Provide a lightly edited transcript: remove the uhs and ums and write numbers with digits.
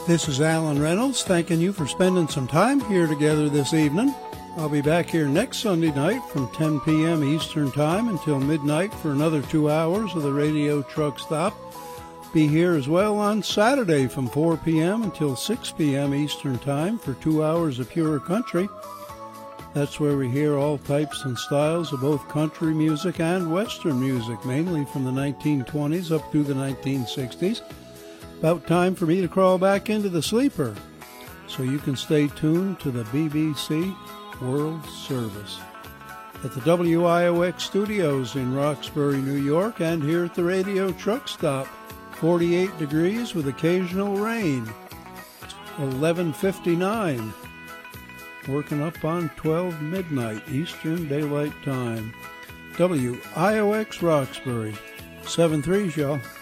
This is Alan Reynolds, thanking you for spending some time here together this evening. I'll be back here next Sunday night from 10 p.m. Eastern Time until midnight for another 2 hours of the Radio Truck Stop. Be here as well on Saturday from 4 p.m. until 6 p.m. Eastern Time for 2 hours of pure country. That's where we hear all types and styles of both country music and Western music, mainly from the 1920s up through the 1960s. About time for me to crawl back into the sleeper, so you can stay tuned to the BBC World Service. At the WIOX studios in Roxbury, New York, and here at the Radio Truck Stop, 48 degrees with occasional rain, 11:59, working up on 12 midnight Eastern Daylight Time. WIOX Roxbury, 7-3, y'all.